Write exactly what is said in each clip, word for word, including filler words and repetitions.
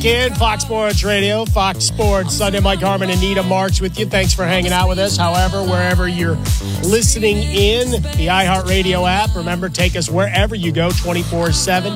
back in. Fox Sports Radio, Fox Sports Sunday. Mike Harmon and Anita Marks with you. Thanks for hanging out with us. However, wherever you're listening in, the iHeartRadio app, remember, take us wherever you go, twenty-four seven.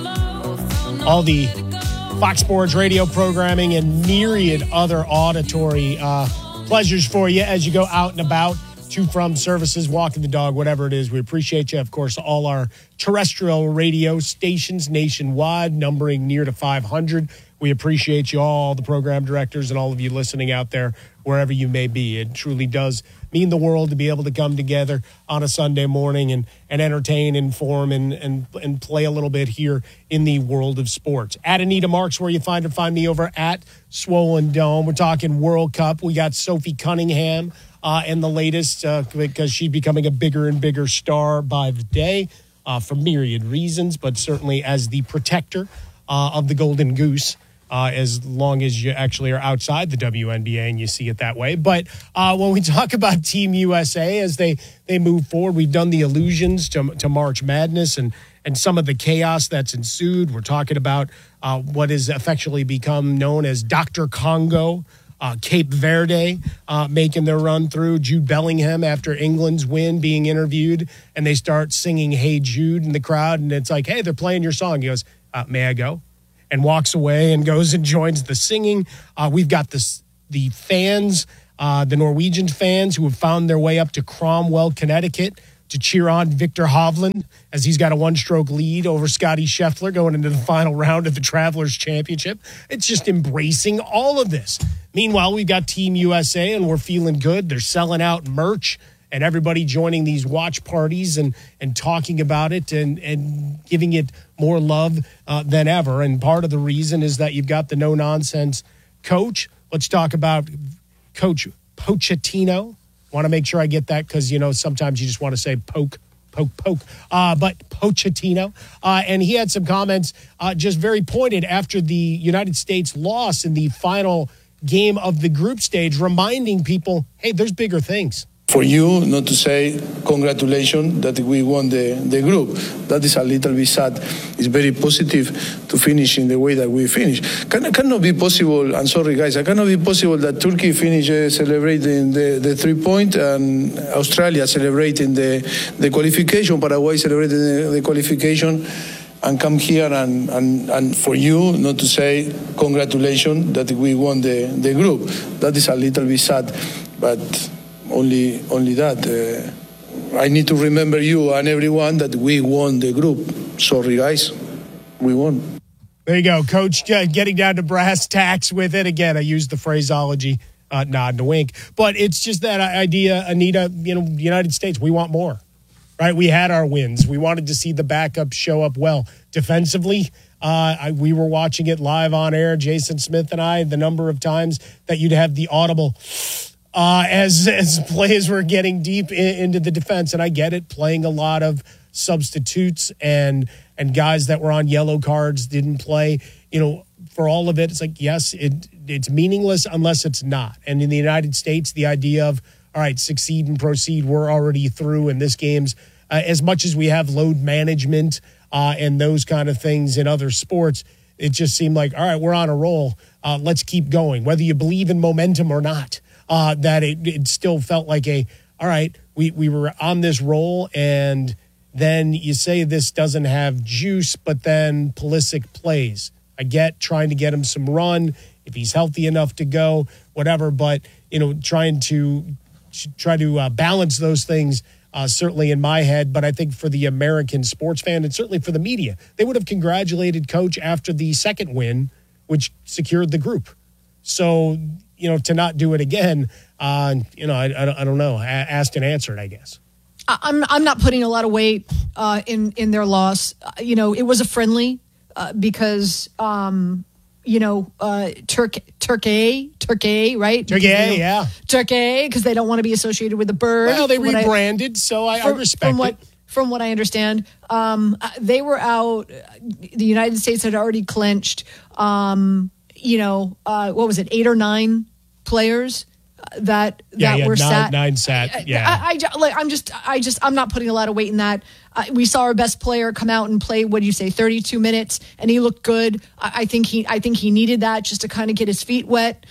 All the Fox Sports Radio programming and myriad other auditory uh, pleasures for you as you go out and about, to from services, walking the dog, whatever it is. We appreciate you. Of course, all our terrestrial radio stations nationwide, numbering near to five hundred. We appreciate you all, the program directors, and all of you listening out there, wherever you may be. It truly does mean the world to be able to come together on a Sunday morning and, and entertain, inform, and, and and play a little bit here in the world of sports. At Anita Marks, where you find her, find me over at Swollen Dome. We're talking World Cup. We got Sophie Cunningham uh, and the latest uh, because she's becoming a bigger and bigger star by the day uh, for myriad reasons, but certainly as the protector uh, of the Golden Goose. Uh, as long as you actually are outside the W N B A and you see it that way. But uh, when we talk about Team U S A as they, they move forward, we've done the allusions to, to March Madness and, and some of the chaos that's ensued. We're talking about uh, what has affectionately become known as Doctor Congo, uh, Cape Verde uh, making their run through, Jude Bellingham after England's win being interviewed, and they start singing Hey Jude in the crowd, and it's like, hey, they're playing your song. He goes, uh, may I go? And walks away and goes and joins the singing. Uh, we've got this, the fans, uh, the Norwegian fans who have found their way up to Cromwell, Connecticut to cheer on Victor Hovland as he's got a one-stroke lead over Scotty Scheffler going into the final round of the Travelers Championship. It's just embracing all of this. Meanwhile, we've got Team U S A, and we're feeling good. They're selling out merch, and everybody joining these watch parties and, and talking about it and, and giving it more love uh, than ever. And part of the reason is that you've got the no-nonsense coach. Let's talk about Coach Pochettino. Want to make sure I get that because, you know, sometimes you just want to say poke, poke, poke. Uh, but Pochettino. Uh, and he had some comments uh, just very pointed after the United States loss in the final game of the group stage, reminding people, hey, there's bigger things. For you not to say congratulations that we won the, the group. That is a little bit sad. It's very positive to finish in the way that we finish. Can, cannot be possible, I'm sorry guys, it cannot be possible that Turkey finish uh, celebrating the, the three point and Australia celebrating the, the qualification, Paraguay celebrating the, the qualification, and come here and, and, and for you not to say congratulations that we won the, the group. That is a little bit sad, but Only, only that. Uh, I need to remember you and everyone that we won the group. Sorry, guys, we won. There you go, Coach. Uh, getting down to brass tacks with it again. I used the phraseology, uh, nod and a wink, but it's just that idea, Anita. You know, United States, we want more, right? We had our wins. We wanted to see the backup show up well defensively. Uh, I, we were watching it live on air, Jason Smith and I. The number of times that you'd have the audible. Uh, as as plays were getting deep in, into the defense, and I get it, playing a lot of substitutes and and guys that were on yellow cards didn't play. You know, for all of it, it's like, yes, it it's meaningless unless it's not. And in the United States, the idea of, all right, succeed and proceed, we're already through in this game's, uh, as much as we have load management uh, and those kind of things in other sports, it just seemed like, all right, we're on a roll. Uh, let's keep going, whether you believe in momentum or not. Uh, that it, it still felt like a, all right, we, we were on this roll, and then you say this doesn't have juice, but then Pulisic plays. I get trying to get him some run, if he's healthy enough to go, whatever, but, you know, trying to try to uh, balance those things, uh, certainly in my head, but I think for the American sports fan and certainly for the media, they would have congratulated Coach after the second win, which secured the group. So, you know, to not do it again, uh, you know, I, I, I don't know. Asked and answered, I guess. I'm I'm not putting a lot of weight uh, in in their loss. Uh, you know, it was a friendly uh, because um, you know uh, Turk Turkey Turkey right Turkey you know, yeah Turkey because they don't want to be associated with the bird. Well, they rebranded, I, so I, from, I respect from what, it. From what I understand, um, they were out. The United States had already clinched. Um, you know, uh, what was it, eight or nine players that yeah, that yeah, were nine, sat. Nine sat. Yeah, I, I, like, I'm just, I just, I'm not putting a lot of weight in that. Uh, we saw our best player come out and play. What do you say, thirty-two minutes, and he looked good. I, I think he, I think he needed that just to kind of get his feet wet.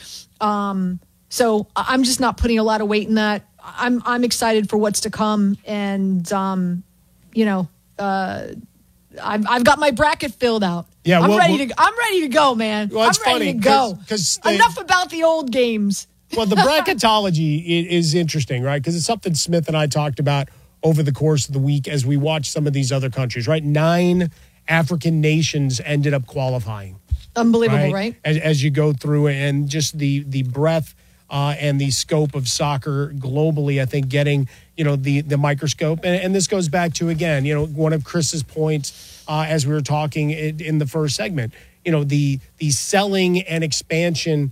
Um, so I'm just not putting a lot of weight in that. I'm, I'm excited for what's to come, and um, you know, uh, I've, I've got my bracket filled out. Yeah, I'm well, ready well, to. I'm ready to go, man. Well, it's I'm ready funny, to go. Cause, cause Enough about the old games. Well, the bracketology is interesting, right? Because it's something Smith and I talked about over the course of the week as we watched some of these other countries, right? Nine African nations ended up qualifying. Unbelievable, right? right? As, as you go through, and just the the breadth uh, and the scope of soccer globally, I think getting, you know, the, the microscope. And, and this goes back to, again, you know, one of Chris's points uh, as we were talking in, in the first segment, you know, the the selling and expansion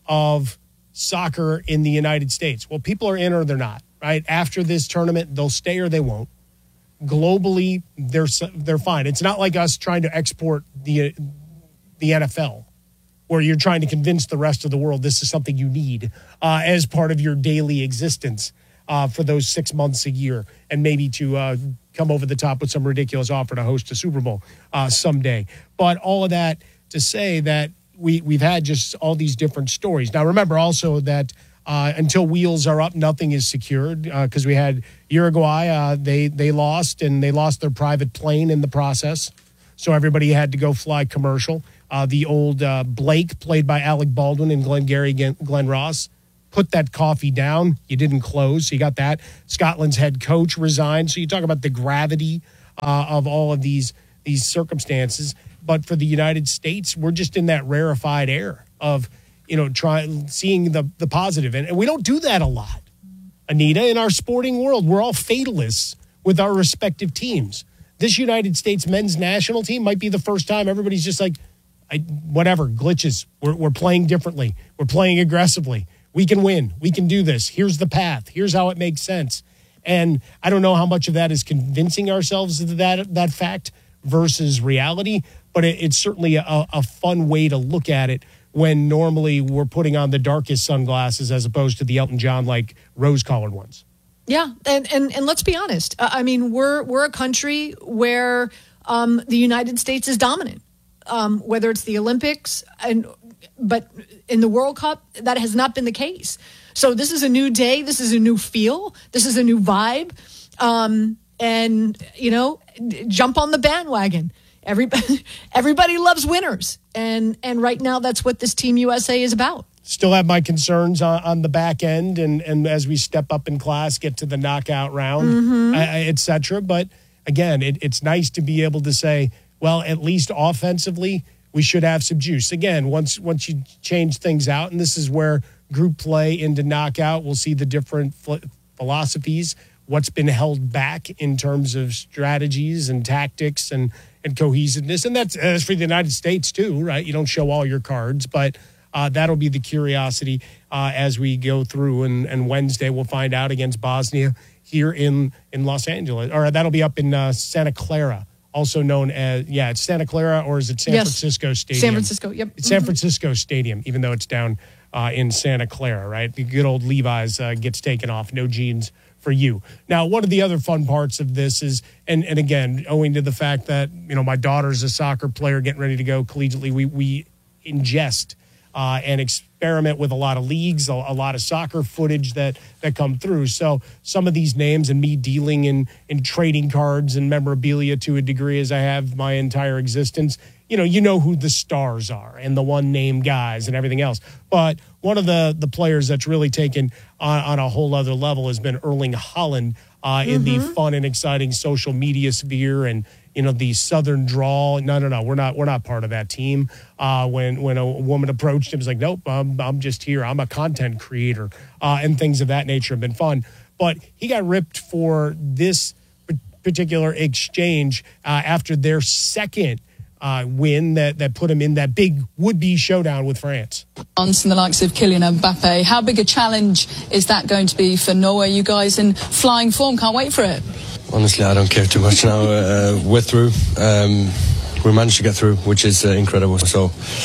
of soccer in the United States. Well, people are in or they're not, right? After this tournament, they'll stay or they won't. Globally, they're they're fine. It's not like us trying to export the the N F L, where you're trying to convince the rest of the world this is something you need uh, as part of your daily existence uh, for those six months a year, and maybe to uh, come over the top with some ridiculous offer to host a Super Bowl uh, someday. But all of that to say that we, we've had just all these different stories. Now, remember also that uh, until wheels are up, nothing is secured, because uh, we had Uruguay. Uh, they, they lost, and they lost their private plane in the process. So everybody had to go fly commercial. Uh, the old uh, Blake, played by Alec Baldwin and Glengarry Glenn Ross, put that coffee down. You didn't close, so you got that. Scotland's head coach resigned. So you talk about the gravity uh, of all of these these circumstances. But for the United States, we're just in that rarefied air of, you know, trying seeing the the positive, and, and we don't do that a lot, Anita. In our sporting world, we're all fatalists with our respective teams. This United States men's national team might be the first time everybody's just like, I, whatever, glitches. We're, we're playing differently. We're playing aggressively. We can win. We can do this. Here's the path. Here's how it makes sense. And I don't know how much of that is convincing ourselves of that, that fact versus reality, but it, it's certainly a, a fun way to look at it when normally we're putting on the darkest sunglasses as opposed to the Elton John-like rose-colored ones. Yeah, and, and, and let's be honest. I mean, we're we're a country where um, the United States is dominant. Um, whether it's the Olympics, and but in the World Cup, that has not been the case. So this is a new day. This is a new feel. This is a new vibe. Um, and, you know, jump on the bandwagon. Everybody, everybody loves winners. And, and right now, that's what this Team U S A is about. Still have my concerns on, on the back end. And, and as we step up in class, get to the knockout round, mm-hmm. uh, et cetera. But again, it, it's nice to be able to say, well, at least offensively, we should have some juice. Again, once once you change things out, and this is where group play into knockout, we'll see the different philosophies, what's been held back in terms of strategies and tactics and, and cohesiveness. And that's, that's for the United States too, right? You don't show all your cards, but uh, that'll be the curiosity uh, as we go through. And, and Wednesday we'll find out against Bosnia here in, in Los Angeles. Or that'll be up in uh, Santa Clara. Also known as, yeah, it's Santa Clara, or is it San yes. Francisco Stadium? San Francisco, yep. It's San Francisco Stadium, even though it's down uh, in Santa Clara, right? The good old Levi's uh, gets taken off. No jeans for you. Now, one of the other fun parts of this is, and, and again, owing to the fact that, you know, my daughter's a soccer player getting ready to go collegiately, we, we ingest uh, and experiment with a lot of leagues, a, a lot of soccer footage that that come through. So some of these names, and me dealing in in trading cards and memorabilia to a degree as I have my entire existence, you know, you know who the stars are and the one name guys and everything else. But one of the the players that's really taken on, on a whole other level has been Erling Haaland uh, mm-hmm. in the fun and exciting social media sphere, and you know, the Southern drawl. No, no, no, we're not. We're not part of that team. Uh, when when a woman approached him, was like, nope, I'm I'm just here. I'm a content creator, uh, and things of that nature have been fun. But he got ripped for this particular exchange uh, after their second uh, win that that put him in that big would-be showdown with France. And the likes of Kylian Mbappe. How big a challenge is that going to be for Norway? You guys in flying form. Can't wait for it. Honestly, I don't care too much now. Uh, we're through. Um, we managed to get through, which is uh, incredible. So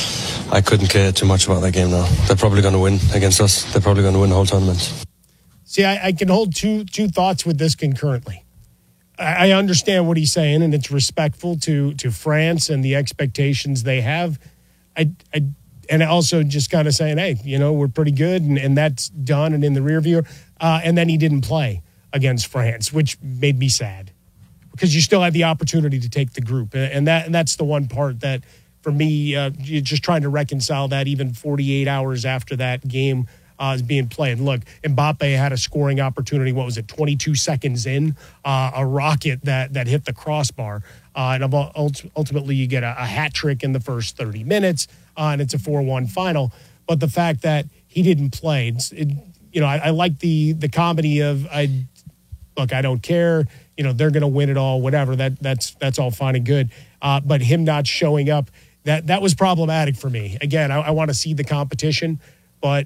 I couldn't care too much about that game now. They're probably going to win against us. They're probably going to win the whole tournament. See, I, I can hold two two thoughts with this concurrently. I, I understand what he's saying, and it's respectful to to France and the expectations they have. I, I and also just kind of saying, hey, you know, we're pretty good, and, and that's done and in the rear view. Uh, and then he didn't play against France, which made me sad because you still had the opportunity to take the group, and that and that's the one part that. For me, uh, you're just trying to reconcile that even forty-eight hours after that game uh, is being played. Look, Mbappe had a scoring opportunity, what was it, twenty-two seconds in, uh, a rocket that that hit the crossbar. Uh, and ultimately you get a, a hat trick in the first thirty minutes, uh, and it's a four one final. But the fact that he didn't play, it's, it, you know, I, I like the the comedy of, I look, I don't care, you know, they're going to win it all, whatever. That That's that's all fine and good. Uh, but him not showing up, That that was problematic for me. Again, I, I want to see the competition, but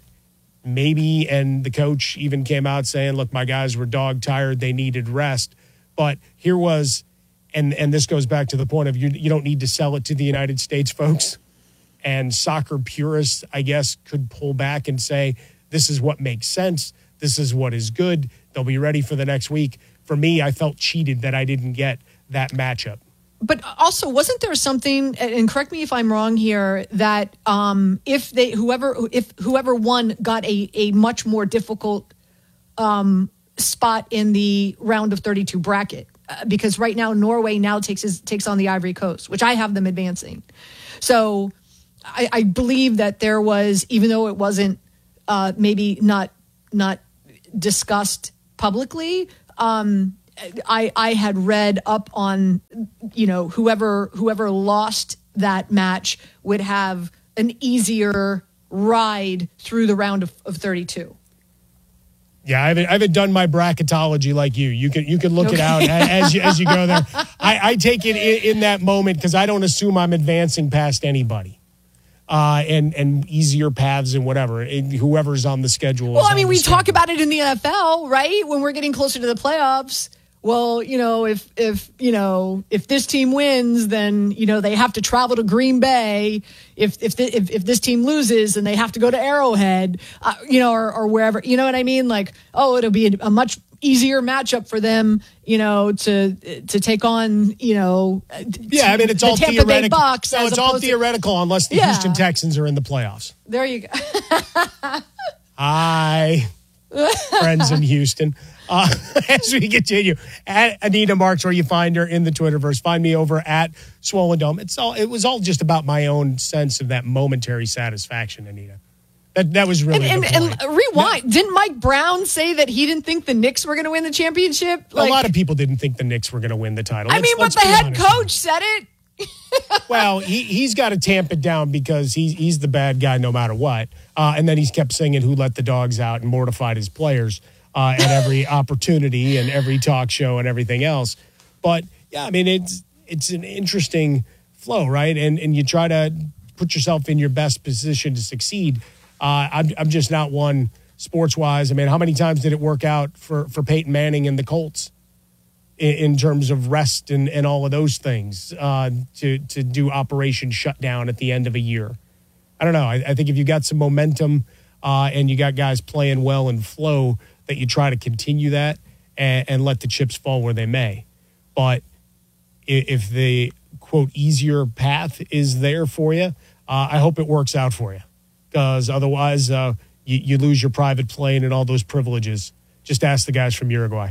maybe, and the coach even came out saying, look, my guys were dog tired. They needed rest. But here was, and, and this goes back to the point of you, you don't need to sell it to the United States folks. And soccer purists, I guess, could pull back and say, this is what makes sense. This is what is good. They'll be ready for the next week. For me, I felt cheated that I didn't get that matchup. But also, wasn't there something? And correct me if I'm wrong here. That um, if they whoever if whoever won got a a much more difficult um, spot in the round of thirty-two bracket, uh, because right now Norway now takes his, takes on the Ivory Coast, which I have them advancing. So I, I believe that there was, even though it wasn't uh, maybe not not discussed publicly. Um, I, I had read up on, you know, whoever whoever lost that match would have an easier ride through the round of, of thirty-two. Yeah, I haven't, I haven't done my bracketology like you. You can you can look okay. it out as you, as you go there. I, I take it in, in that moment because I don't assume I'm advancing past anybody. Uh, and, and easier paths and whatever, and whoever's on the schedule. Well, I mean, we schedule. talk about it in the N F L, right? When we're getting closer to the playoffs. Well, you know, if, if, you know, if this team wins, then, you know, they have to travel to Green Bay. If, if, the, if, if this team loses, then they have to go to Arrowhead, uh, you know, or, or wherever, you know what I mean? Like, oh, it'll be a, a much easier matchup for them, you know, to, to take on, you know, yeah, I mean, it's all Tampa theoretical. Bay Bucks no, it's all theoretical to, unless the yeah. Houston Texans are in the playoffs. There you go. Hi, friends in Houston. Uh, as we continue, at Anita Marks, where you find her in the Twitterverse. Find me over at Swollen Dome. It's all. It was all just about my own sense of that momentary satisfaction, Anita. That that was really and, the and, point. and rewind. No, didn't Mike Brown say that he didn't think the Knicks were going to win the championship? Like, a lot of people didn't think the Knicks were going to win the title. I let's, mean, but the head coach said it. Well, he, he's got to tamp it down because he's, he's the bad guy no matter what. Uh, and then he's kept singing "Who Let the Dogs Out" and mortified his players uh, at every opportunity and every talk show and everything else. But, yeah, I mean, it's it's an interesting flow, right? And and you try to put yourself in your best position to succeed. Uh, I'm, I'm just not one sports-wise. I mean, how many times did it work out for, for Peyton Manning and the Colts in, in terms of rest and, and all of those things uh, to, to do Operation Shutdown at the end of a year? I don't know. I, I think if you got some momentum uh, and you got guys playing well and flow, that you try to continue that and, and let the chips fall where they may. But if the, quote, easier path is there for you, uh, I hope it works out for you. Because otherwise, uh, you, you lose your private plane and all those privileges. Just ask the guys from Uruguay.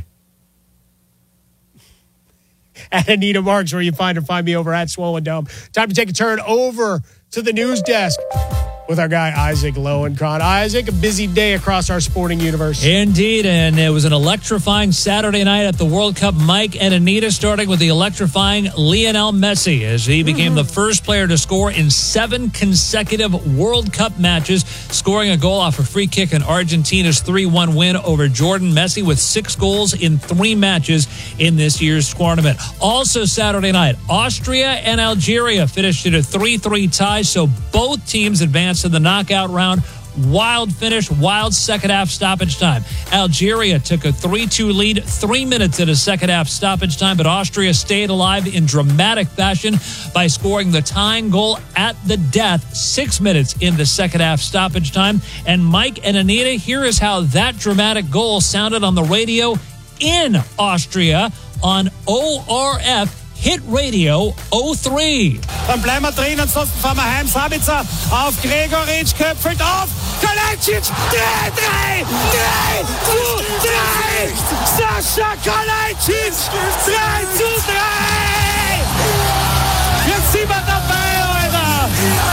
At Anita Marks, where you find her, find me over at Swollen Dome. Time to take a turn over to the news desk with our guy Isaac Lowenkron. Isaac, a busy day across our sporting universe. Indeed, and it was an electrifying Saturday night at the World Cup. Mike and Anita, starting with the electrifying Lionel Messi, as he became mm-hmm. the first player to score in seven consecutive World Cup matches, scoring a goal off a free kick in Argentina's three one win over Jordan. Messi with six goals in three matches in this year's tournament. Also Saturday night, Austria and Algeria finished at a three three tie, so both teams advanced to the knockout round. wild finish, wild second half stoppage time. Algeria took a three two lead, three minutes at a second half stoppage time, but Austria stayed alive in dramatic fashion by scoring the tying goal at the death, six minutes in the second half stoppage time. And Mike and Anita, here is how that dramatic goal sounded on the radio in Austria on O R F Hit Radio oh three. Dann bleiben wir drin, ansonsten fahren wir heim. Sabitzer auf Gregoritsch, köpfelt auf. Kalajdzic, drei, drei, drei zu drei. Sascha Kalajdzic, drei zu drei. Jetzt sind wir dabei, Alter.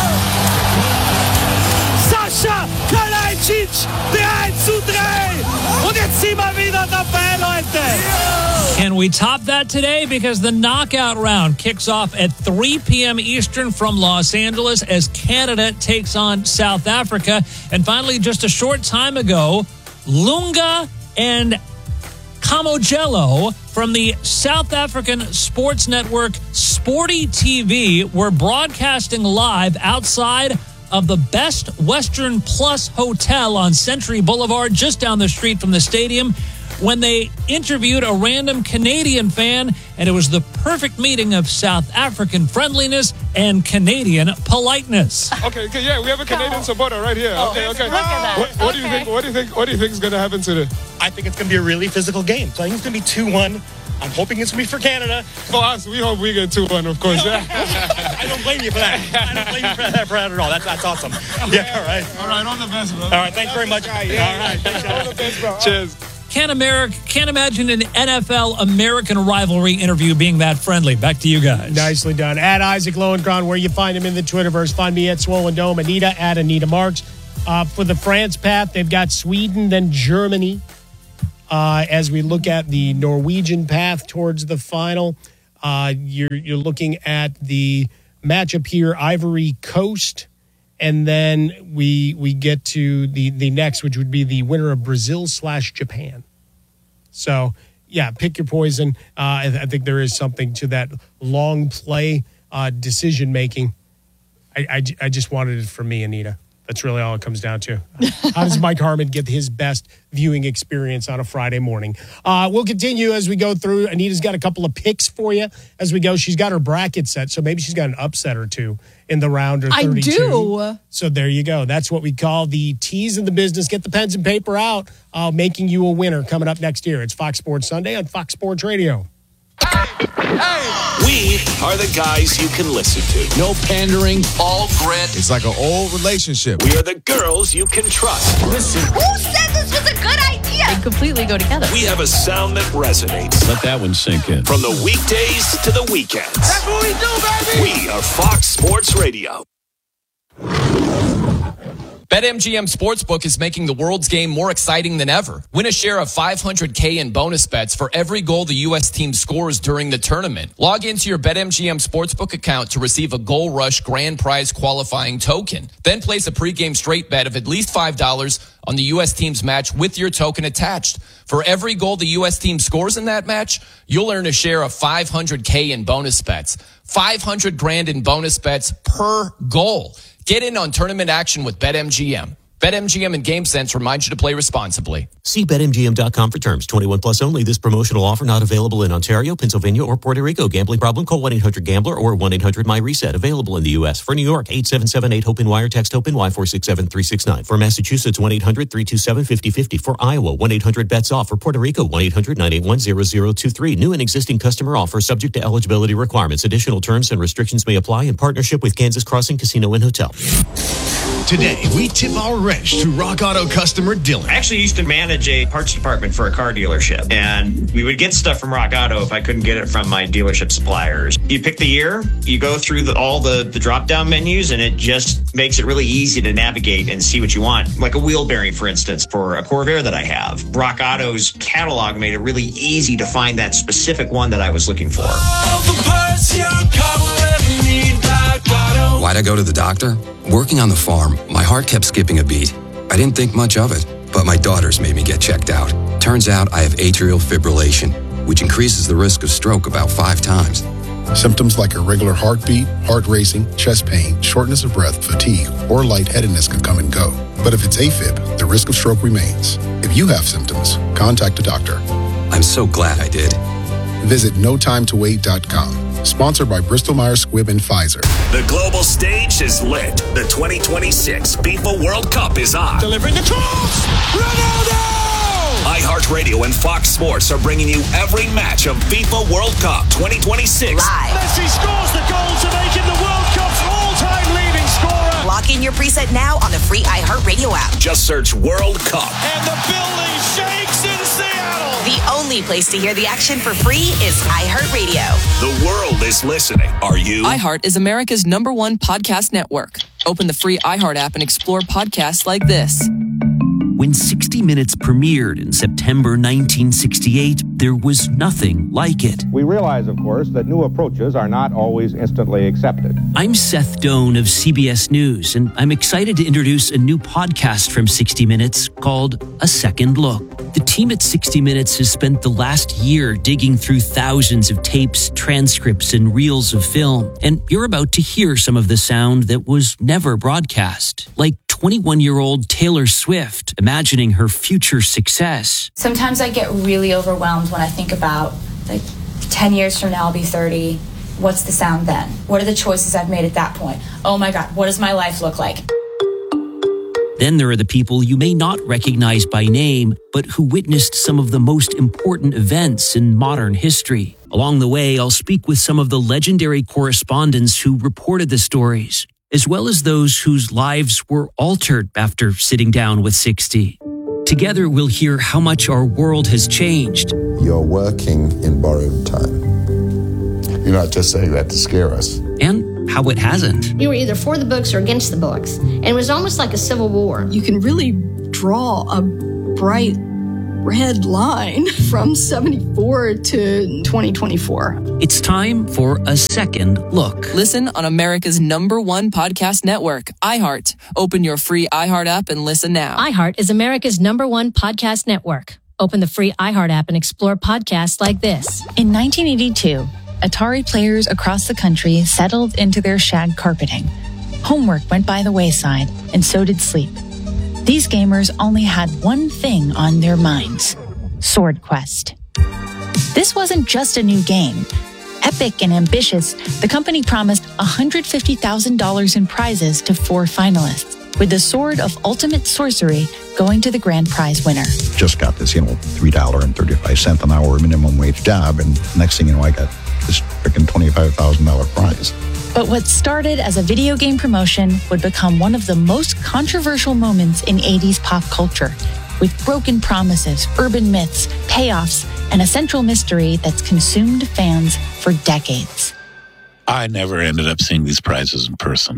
Sascha Kalajdzic, drei zu drei. Und jetzt sind wir wieder dabei, Leute. Can we top that today? Because the knockout round kicks off at three p.m. Eastern from Los Angeles as Canada takes on South Africa. And finally, just a short time ago, Lunga and Kamojello from the South African sports network Sporty T V were broadcasting live outside of the Best Western Plus Hotel on Century Boulevard, just down the street from the stadium, when they interviewed a random Canadian fan, and it was the perfect meeting of South African friendliness and Canadian politeness. Okay, okay, yeah, we have a Canadian supporter right here. Oh, okay, okay. Look at that. What, what okay. do you think? What do you think? What do you think is going to happen today? I think it's going to be a really physical game. So I think it's going to be two one. I'm hoping it's going to be for Canada. For us, we hope we get two one, of course. Yeah. I don't blame you for that. I don't blame you for that, for that at all. That's, that's awesome. Yeah, all right. All right, all the best, bro. All right, thanks very much. Yeah, all right, thanks, all the best, bro. Cheers. Can't, America, can't imagine an N F L American rivalry interview being that friendly. Back to you guys. Nicely done. At Isaac Lowenkron, where you find him in the Twitterverse. Find me at Swollen Dome. Anita at Anita Marks. Uh, for the France path, they've got Sweden, then Germany. Uh, as we look at the Norwegian path towards the final, uh, you're you're looking at the matchup here, Ivory Coast, and then we we get to the the next, which would be the winner of Brazil slash Japan. So yeah, pick your poison. Uh, I, I think there is something to that long play uh, decision making. I, I I just wanted it for me, Anita. That's really all it comes down to. How does Mike Harmon get his best viewing experience on a Friday morning? Uh, we'll continue as we go through. Anita's got a couple of picks for you as we go. She's got her bracket set, so maybe she's got an upset or two in the round or thirty-two. I do. So there you go. That's what we call the tease in the business. Get the pens and paper out, uh, making you a winner coming up next year. It's Fox Sports Sunday on Fox Sports Radio. We are the guys you can listen to. No pandering, all grit. It's like an old relationship. We are the girls you can trust. Listen. Who said this was a good idea? They completely go together. We have a sound that resonates. Let that one sink in. From the weekdays to the weekends. That's what we do, baby. We are Fox Sports Radio. BetMGM Sportsbook is making the world's game more exciting than ever. Win a share of five hundred K in bonus bets for every goal the U S team scores during the tournament. Log into your BetMGM Sportsbook account to receive a Goal Rush grand prize qualifying token. Then place a pregame straight bet of at least five dollars on the U S team's match with your token attached. For every goal the U S team scores in that match, you'll earn a share of five hundred K in bonus bets. five hundred grand in bonus bets per goal. Get in on tournament action with BetMGM. BetMGM and GameSense remind you to play responsibly. See Bet M G M dot com for terms. twenty-one plus only. This promotional offer not available in Ontario, Pennsylvania, or Puerto Rico. Gambling problem? Call one eight hundred gambler or one eight hundred my reset. Available in the U S. For New York, eight seven seven eight hope N Y or text hope N Y four six seven three six nine. For Massachusetts, one eight hundred three two seven five zero five zero. For Iowa, one eight hundred bets off. For Puerto Rico, one eight hundred nine eight one zero zero two three. New and existing customer offer subject to eligibility requirements. Additional terms and restrictions may apply in partnership with Kansas Crossing Casino and Hotel. Today, we tip our wrench to Rock Auto customer Dylan. I actually used to manage a parts department for a car dealership, and we would get stuff from Rock Auto if I couldn't get it from my dealership suppliers. You pick the year, you go through the, all the, the drop-down menus, and it just makes it really easy to navigate and see what you want. Like a wheel bearing, for instance, for a Corvair that I have. Rock Auto's catalog made it really easy to find that specific one that I was looking for. All the parts your car will ever need, Rock Auto. Why'd I go to the doctor? Working on the farm, my heart kept skipping a beat. I didn't think much of it, but my daughters made me get checked out. Turns out I have atrial fibrillation, which increases the risk of stroke about five times. Symptoms like irregular heartbeat, heart racing, chest pain, shortness of breath, fatigue, or lightheadedness can come and go. But if it's AFib, the risk of stroke remains. If you have symptoms, contact a doctor. I'm so glad I did. Visit no time to wait dot com. Sponsored by Bristol Myers Squibb and Pfizer. The global stage is lit. The twenty twenty-six FIFA World Cup is on. Delivering the cross! Ronaldo! iHeartRadio and Fox Sports are bringing you every match of FIFA World Cup twenty twenty-six. Live. Messi scores the goal to make him the World Cup's all-time leading scorer. Lock in your preset now on the free iHeartRadio app. Just search World Cup. And the building shakes in Seattle. The only place to hear the action for free is iHeartRadio. The world is listening. Are you? iHeart is America's number one podcast network. Open the free iHeart app and explore podcasts like this. When sixty minutes premiered in September nineteen sixty-eight, there was nothing like it. We realize, of course, that new approaches are not always instantly accepted. I'm Seth Doan of C B S News, and I'm excited to introduce a new podcast from sixty minutes called A Second Look. The team at sixty minutes has spent the last year digging through thousands of tapes, transcripts, and reels of film, and you're about to hear some of the sound that was never broadcast, like twenty-one-year-old Taylor Swift imagining her future success. Sometimes I get really overwhelmed when I think about, like, ten years from now I'll be thirty. What's the sound then? What are the choices I've made at that point? Oh my God, what does my life look like? Then there are the people you may not recognize by name, but who witnessed some of the most important events in modern history. Along the way, I'll speak with some of the legendary correspondents who reported the stories, as well as those whose lives were altered after sitting down with sixty. Together, we'll hear how much our world has changed. You're working in borrowed time. You're not just saying that to scare us. And how it hasn't. You were either for the books or against the books. And it was almost like a civil war. You can really draw a bright red line from seventy-four to twenty twenty-four. It's time for A Second Look. Listen on America's number one podcast network, iHeart. Open your free iHeart app and listen now. iHeart is America's number one podcast network. Open the free iHeart app and explore podcasts like this. In nineteen eighty-two, Atari players across the country settled into their shag carpeting. Homework went by the wayside, and so did sleep. These gamers only had one thing on their minds: Sword Quest. This wasn't just a new game. Epic and ambitious, the company promised one hundred fifty thousand dollars in prizes to four finalists, with the Sword of Ultimate Sorcery going to the grand prize winner. Just got this, you know, three dollars and thirty-five cents an hour minimum wage job, and next thing you know, I got this freaking twenty-five thousand dollars prize. But what started as a video game promotion would become one of the most controversial moments in eighties pop culture, with broken promises, urban myths, payoffs, and a central mystery that's consumed fans for decades. I never ended up seeing these prizes in person.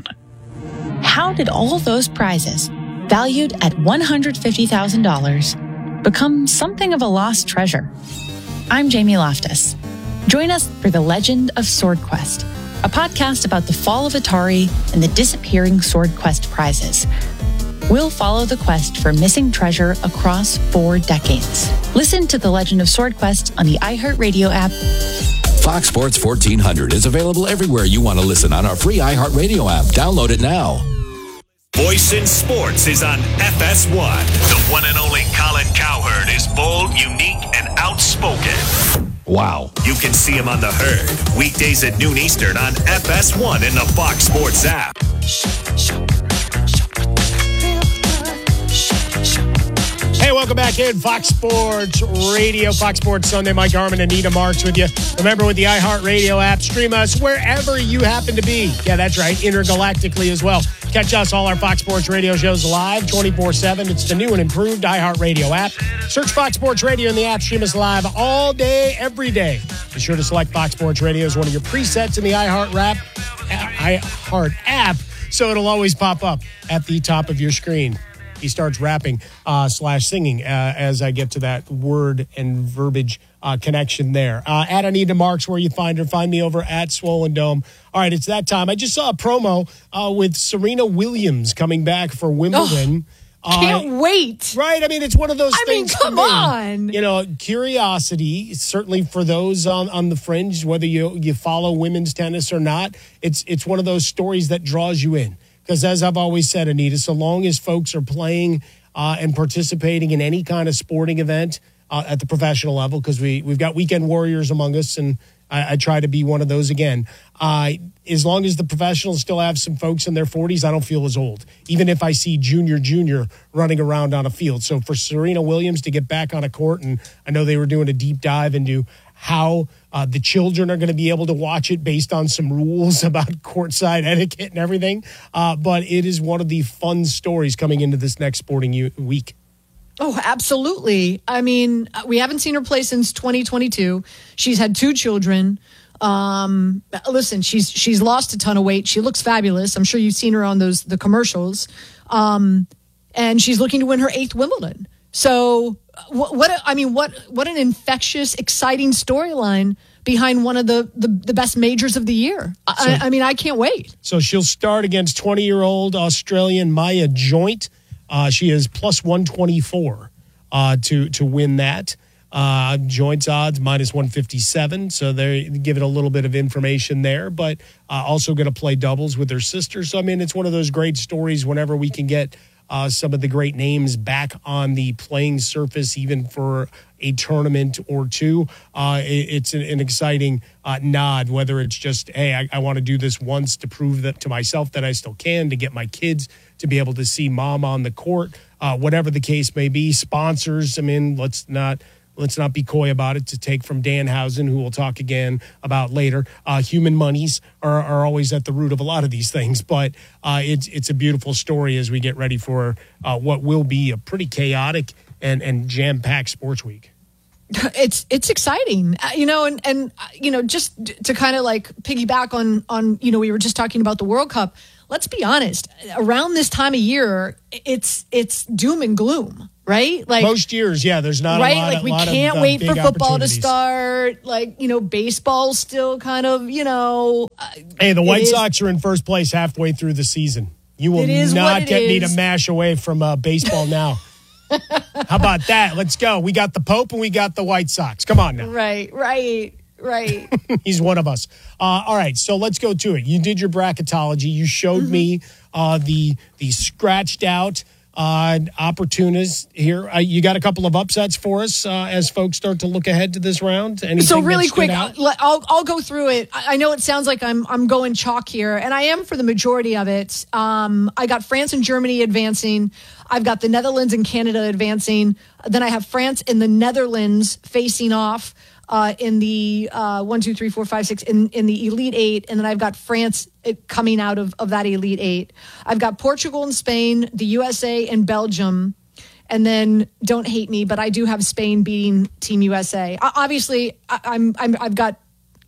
How did all those prizes, valued at one hundred fifty thousand dollars, become something of a lost treasure? I'm Jamie Loftus. Join us for The Legend of Sword Quest, a podcast about the fall of Atari and the disappearing Sword Quest prizes. We'll follow the quest for missing treasure across four decades. Listen to The Legend of Sword Quest on the iHeartRadio app. Fox Sports fourteen hundred is available everywhere you want to listen on our free iHeartRadio app. Download it now. Voice in Sports is on F S one. The one and only Colin Cowherd is bold, unique, and outspoken. Wow. You can see him on The Herd, weekdays at noon Eastern on F S one in the Fox Sports app. Hey, welcome back in Fox Sports Radio, Fox Sports Sunday. Mike Harmon and Nita Marks with you. Remember, with the iHeartRadio app, stream us wherever you happen to be. Yeah, that's right, intergalactically as well. Catch us, all our Fox Sports Radio shows live twenty-four seven. It's the new and improved iHeartRadio app. Search Fox Sports Radio in the app. Stream us live all day, every day. Be sure to select Fox Sports Radio as one of your presets in the iHeart app, iHeart app, so it'll always pop up at the top of your screen. He starts rapping uh, slash singing uh, as I get to that word and verbiage uh, connection there. Uh, at Anita Marks, where you find her. Find me over at Swollen Dome. All right, it's that time. I just saw a promo uh, with Serena Williams coming back for Wimbledon. Oh, can't uh, wait. Right? I mean, it's one of those I things. I mean, come on. You know, curiosity, certainly for those on, on the fringe, whether you, you follow women's tennis or not, it's it's one of those stories that draws you in. Because as I've always said, Anita, so long as folks are playing uh, and participating in any kind of sporting event uh, at the professional level, because we, we've got weekend warriors among us, and I, I try to be one of those again. Uh, as long as the professionals still have some folks in their forties, I don't feel as old, even if I see junior, junior running around on a field. So for Serena Williams to get back on a court, and I know they were doing a deep dive into how uh, the children are going to be able to watch it based on some rules about courtside etiquette and everything. Uh, but it is one of the fun stories coming into this next sporting u- week. Oh, absolutely. I mean, we haven't seen her play since twenty twenty-two. She's had two children. Um, listen, she's she's lost a ton of weight. She looks fabulous. I'm sure you've seen her on those the commercials. Um, and she's looking to win her eighth Wimbledon. So what, what I mean, what what an infectious, exciting storyline behind one of the, the, the best majors of the year. I, so, I mean, I can't wait. So she'll start against twenty-year-old Australian Maya Joint. Uh, she is plus one twenty-four uh, to to win that. Uh, Joint's odds minus one fifty-seven. So they give it a little bit of information there, but uh, also going to play doubles with her sister. So, I mean, it's one of those great stories whenever we can get Uh, some of the great names back on the playing surface, even for a tournament or two. Uh, it, it's an, an exciting uh, nod, whether it's just, hey, I, I want to do this once to prove that to myself that I still can, to get my kids to be able to see mom on the court, uh, whatever the case may be. Sponsors, I mean, let's not Let's not be coy about it, to take from Danhausen, who we'll talk again about later. Uh, human monies are, are always at the root of a lot of these things, but uh, it's it's a beautiful story as we get ready for uh, what will be a pretty chaotic and, and jam-packed sports week. It's it's exciting, uh, you know, and, and uh, you know, just to kind of like piggyback on, on, you know, we were just talking about the World Cup. Let's be honest, around this time of year, it's it's doom and gloom. Right? Like most years, yeah, there's not right? a lot like of, we lot can't of, uh, wait for football to opportunities. start. Like, you know, baseball's still kind of, you know. Uh, hey, the White is, Sox are in first place halfway through the season. You will not get is. me to mash away from uh, baseball now. How about that? Let's go. We got the Pope and we got the White Sox. Come on now. Right, right, right. He's one of us. Uh, all right, so let's go to it. You did your bracketology. You showed mm-hmm. me uh, the the scratched out Uh, opportunists here. Uh, you got a couple of upsets for us uh, as folks start to look ahead to this round. Anything so really quick, out? I'll I'll go through it. I know it sounds like I'm I'm going chalk here, and I am for the majority of it. Um, I got France and Germany advancing. I've got the Netherlands and Canada advancing. Then I have France and the Netherlands facing off uh, in the uh, one, two, three, four, five, six in in the Elite Eight, and then I've got France coming out of, of that Elite Eight. I've got Portugal and Spain, the U S A and Belgium, and then don't hate me, but I do have Spain beating Team U S A. I, obviously, I, I'm, I'm I've got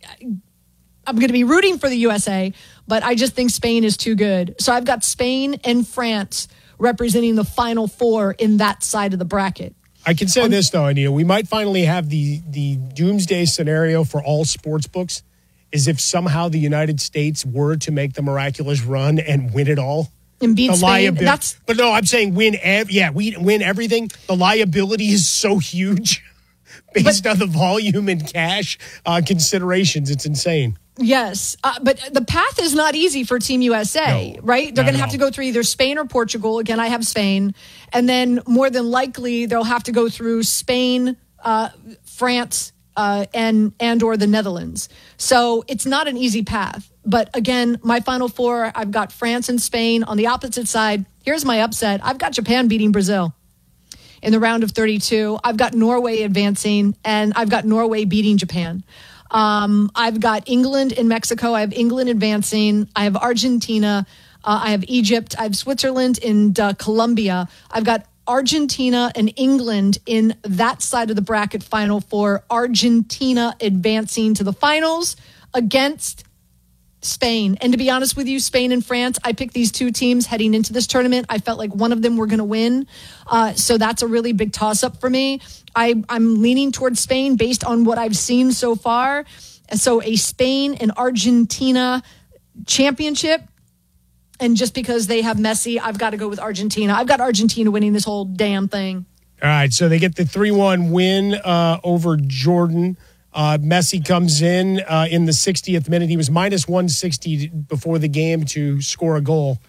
I'm going to be rooting for the U S A, but I just think Spain is too good. So I've got Spain and France representing the Final Four in that side of the bracket. I can say um, this though, Anita, we might finally have the the doomsday scenario for all sports books. Is if somehow the United States were to make the miraculous run and win it all. And beat the Spain. Liabi- That's- but no, I'm saying win. Ev- yeah, we win everything. The liability is so huge based but, on the volume and cash uh, considerations. It's insane. Yes, uh, but the path is not easy for Team U S A, no, right? They're going to have to go through either Spain or Portugal. Again, I have Spain. And then more than likely, they'll have to go through Spain, uh, France, Uh, and and or the Netherlands. So it's not an easy path. But again, my Final Four, I've got France and Spain. On the opposite side, here's my upset. I've got Japan beating Brazil in the round of thirty-two. I've got Norway advancing, and I've got Norway beating Japan. Um, I've got England and Mexico. I have England advancing. I have Argentina. Uh, I have Egypt. I have Switzerland and uh, Colombia. I've got Argentina and England in that side of the bracket Final Four. Argentina advancing to the finals against Spain. And to be honest with you, Spain and France, I picked these two teams heading into this tournament. I felt like one of them were going to win. Uh, so that's a really big toss-up for me. I, I'm leaning towards Spain based on what I've seen so far. So a Spain and Argentina championship. And just because they have Messi, I've got to go with Argentina. I've got Argentina winning this whole damn thing. All right, so they get the three one win uh, over Jordan. Uh, Messi comes in uh, in the sixtieth minute. He was minus one sixty before the game to score a goal.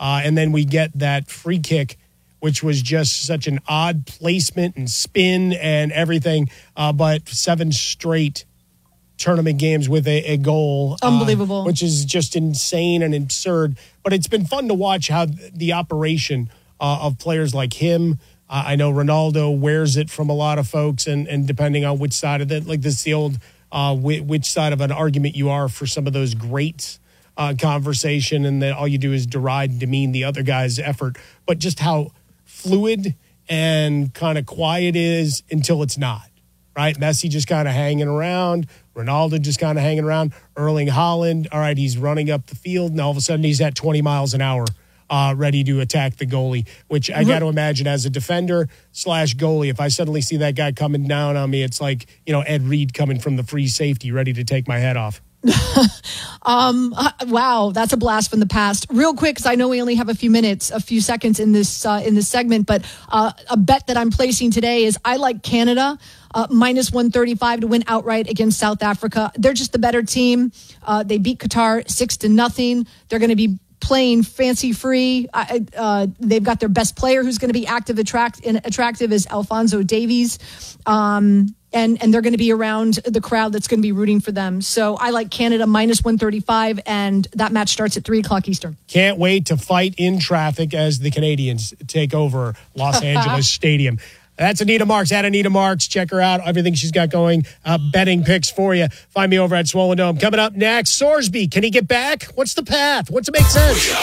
Uh, and then we get that free kick, which was just such an odd placement and spin and everything. Uh, but seven straight tournament games with a, a goal. Unbelievable. Uh, which is just insane and absurd. But it's been fun to watch how the operation uh, of players like him. Uh, I know Ronaldo wears it from a lot of folks, and, and depending on which side of it, like this, the old uh, which, which side of an argument you are for some of those greats uh, conversation, and then all you do is deride and demean the other guy's effort. But just how fluid and kind of quiet is until it's not, right? Messi just kind of hanging around. Ronaldo just kind of hanging around. Erling Haaland, all right, he's running up the field, and all of a sudden he's at twenty miles an hour, uh, ready to attack the goalie, which I got to imagine as a defender slash goalie, if I suddenly see that guy coming down on me, it's like, you know, Ed Reed coming from the free safety, ready to take my head off. um, wow, that's a blast from the past. Real quick, because I know we only have a few minutes, a few seconds in this uh, in this segment, but uh, a bet that I'm placing today is I like Canada uh, minus one thirty-five to win outright against South Africa. They're just the better team. Uh, they beat Qatar six to nothing. They're going to be playing fancy free. Uh, they've got their best player who's going to be active, attract, and attractive is Alphonso Davies. Um, and, and they're going to be around the crowd that's going to be rooting for them. So I like Canada minus one thirty-five, and that match starts at three o'clock Eastern. Can't wait to fight in traffic as the Canadians take over Los Angeles Stadium. That's Anita Marks, at Anita Marks. Check her out, everything she's got going, uh, betting picks for you. Find me over at Swollen Dome. Coming up next, Sorsby. Can he get back? What's the path? What's it make sense?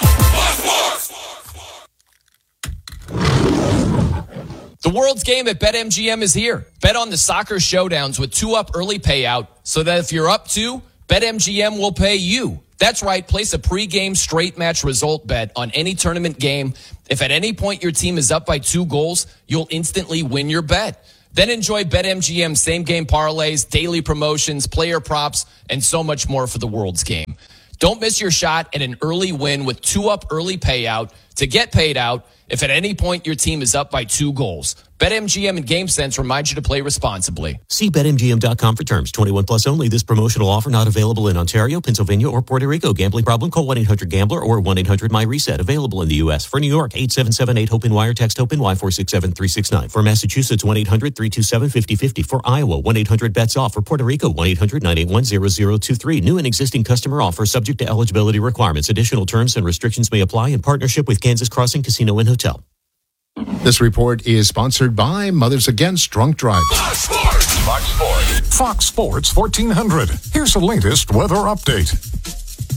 The world's game at BetMGM is here. Bet on the soccer showdowns with two-up early payout so that if you're up two, BetMGM will pay you. That's right. Place a pregame straight match result bet on any tournament game. If at any point your team is up by two goals, you'll instantly win your bet. Then enjoy BetMGM same-game parlays, daily promotions, player props, and so much more for the world's game. Don't miss your shot at an early win with two-up early payout to get paid out if at any point your team is up by two goals. BetMGM and GameSense remind you to play responsibly. See Bet M G M dot com for terms. twenty-one plus only. This promotional offer not available in Ontario, Pennsylvania, or Puerto Rico. Gambling problem? Call one eight hundred gambler or one eight hundred my reset. Available in the U S. For New York, eight seven seven eight hope N Y or text HOPE-N Y four six seven three six nine. For Massachusetts, one eight hundred three two seven five zero five zero. For Iowa, one eight hundred bets off. For Puerto Rico, one eight hundred nine eight one zero zero two three. New and existing customer offer subject to eligibility requirements. Additional terms and restrictions may apply in partnership with Kansas Crossing Casino and Hotel. This report is sponsored by Mothers Against Drunk Driving. Fox Sports. Fox Sports. Fox Sports fourteen hundred. Here's the latest weather update.